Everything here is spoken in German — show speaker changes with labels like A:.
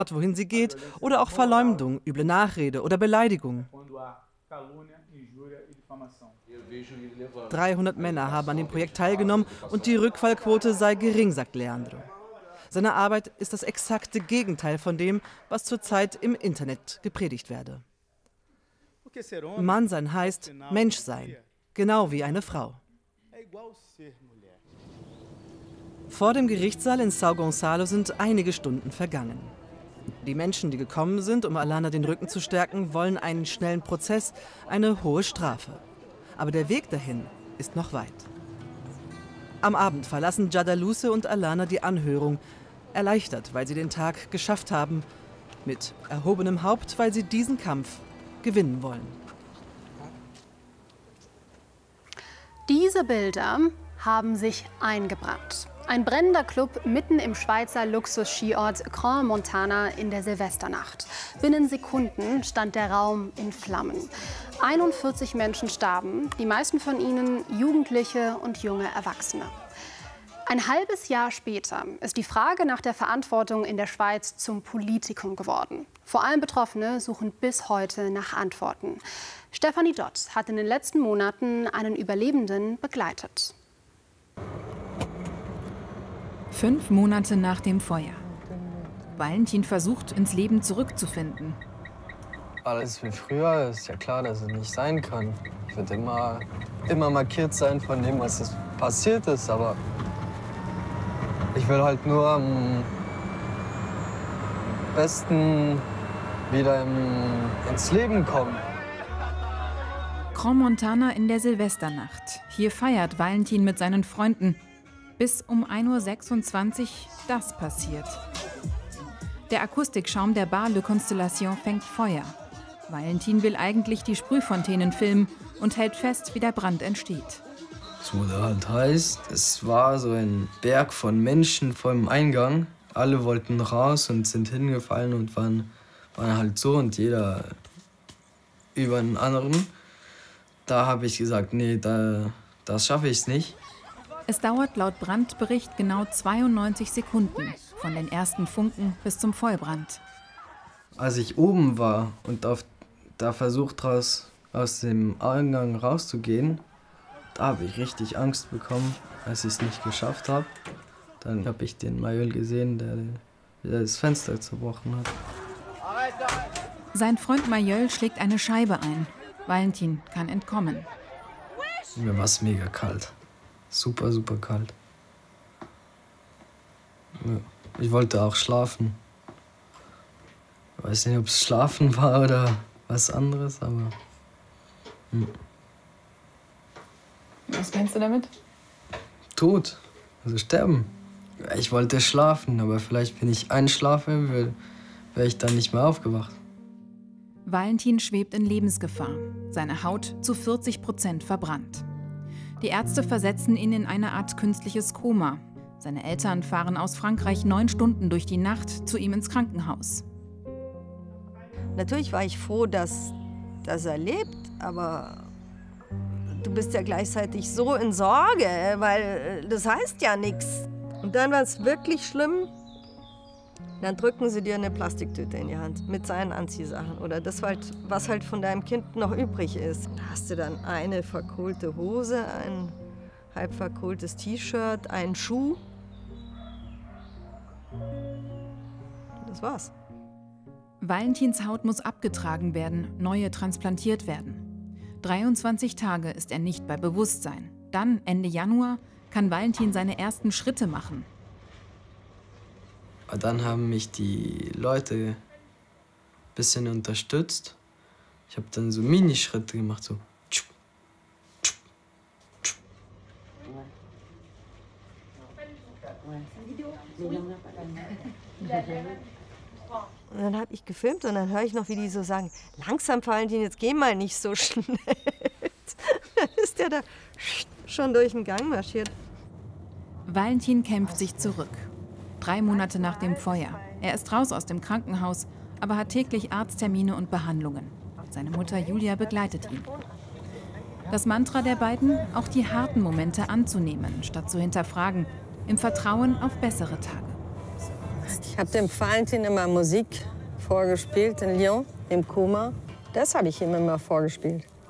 A: wohin sie geht, oder auch Verleumdung, üble Nachrede oder Beleidigung. 300 Männer haben an dem Projekt teilgenommen und die Rückfallquote sei gering, sagt Leandro. Seine Arbeit ist das exakte Gegenteil von dem, was zurzeit im Internet gepredigt werde. Mann sein heißt Mensch sein, genau wie eine Frau. Vor dem Gerichtssaal in São Gonçalo sind einige Stunden vergangen. Die Menschen, die gekommen sind, um Alana den Rücken zu stärken, wollen einen schnellen Prozess, eine hohe Strafe. Aber der Weg dahin ist noch weit. Am Abend verlassen Jadaluce und Alana die Anhörung, erleichtert, weil sie den Tag geschafft haben, mit erhobenem Haupt, weil sie diesen Kampf gewinnen wollen.
B: Diese Bilder haben sich eingebrannt. Ein brennender Club mitten im Schweizer Luxus-Skiort Crans Montana in der Silvesternacht. Binnen Sekunden stand der Raum in Flammen. 41 Menschen starben, die meisten von ihnen Jugendliche und junge Erwachsene. Ein halbes Jahr später ist die Frage nach der Verantwortung in der Schweiz zum Politikum geworden. Vor allem Betroffene suchen bis heute nach Antworten. Stefanie Dott hat in den letzten Monaten einen Überlebenden begleitet.
C: 5 Monate nach dem Feuer. Valentin versucht, ins Leben zurückzufinden.
D: Alles wie früher, ist ja klar, dass es nicht sein kann. Ich werde immer markiert sein von dem, was passiert ist, aber ich will halt nur am besten wieder ins Leben kommen.
C: Crans Montana in der Silvesternacht. Hier feiert Valentin mit seinen Freunden. Bis um 1:26 Uhr das passiert. Der Akustikschaum der Bar Le Constellation fängt Feuer. Valentin will eigentlich die Sprühfontänen filmen und hält fest, wie der Brand entsteht.
D: Es wurde halt heiß. Es war so ein Berg von Menschen vor dem Eingang. Alle wollten raus und sind hingefallen und waren halt so und jeder über den anderen. Da habe ich gesagt, nee, das schaffe ich nicht.
C: Es dauert laut Brandbericht genau 92 Sekunden, von den ersten Funken bis zum Vollbrand.
D: Als ich oben war und da versucht aus dem Eingang rauszugehen, da habe ich richtig Angst bekommen, als ich es nicht geschafft habe. Dann habe ich den Mayol gesehen, der das Fenster zerbrochen hat.
C: Sein Freund Mayol schlägt eine Scheibe ein. Valentin kann entkommen.
D: Mir war es mega kalt. Super, super kalt. Ja, ich wollte auch schlafen. Ich weiß nicht, ob es Schlafen war oder was anderes, aber...
E: Was meinst du damit?
D: Tod, also sterben. Ich wollte schlafen, aber vielleicht, wenn ich einschlafe, wäre ich dann nicht mehr aufgewacht.
C: Valentin schwebt in Lebensgefahr. Seine Haut zu 40% verbrannt. Die Ärzte versetzen ihn in eine Art künstliches Koma. Seine Eltern fahren aus Frankreich 9 Stunden durch die Nacht zu ihm ins Krankenhaus.
F: Natürlich war ich froh, dass er lebt, aber du bist ja gleichzeitig so in Sorge, weil das heißt ja nichts. Und dann war es wirklich schlimm. Dann drücken sie dir eine Plastiktüte in die Hand mit seinen Anziehsachen oder das, was halt von deinem Kind noch übrig ist. Da hast du dann eine verkohlte Hose, ein halb verkohltes T-Shirt, einen Schuh. Das war's.
C: Valentins Haut muss abgetragen werden, neue transplantiert werden. 23 Tage ist er nicht bei Bewusstsein. Dann, Ende Januar, kann Valentin seine ersten Schritte machen.
D: Dann haben mich die Leute ein bisschen unterstützt. Ich habe dann so Minischritte gemacht, so.
F: Und dann habe ich gefilmt und dann höre ich noch, wie die so sagen, langsam Valentin, jetzt geh mal nicht so schnell. Dann ist der da schon durch den Gang marschiert.
C: Valentin kämpft sich zurück. 3 Monate nach dem Feuer. Er ist raus aus dem Krankenhaus, aber hat täglich Arzttermine und Behandlungen. Seine Mutter Julia begleitet ihn. Das Mantra der beiden, auch die harten Momente anzunehmen, statt zu hinterfragen, im Vertrauen auf bessere Tage.
F: Ich habe dem Valentin immer Musik vorgespielt in Lyon, im Koma. Das habe ich ihm immer vorgespielt.